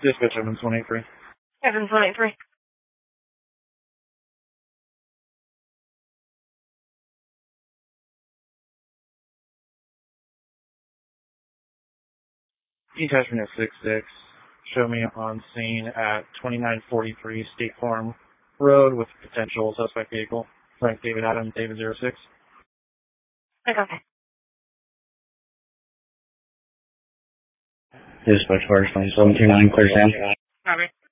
Dispatch Evans 183. Evans 183. Detachment at 66. Show me on scene at 2943 State Farm Road with potential suspect vehicle. Frank David Adam, David 06. Okay. Dispatch First 2729, clear down. Copy.